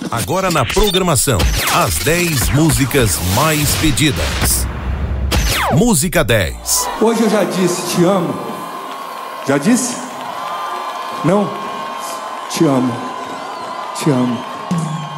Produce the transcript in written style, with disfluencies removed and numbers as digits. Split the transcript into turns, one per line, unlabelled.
Agora na programação, as 10 músicas mais pedidas. Música 10.
Hoje eu já disse, te amo. Já disse? Não? Te amo. Te amo.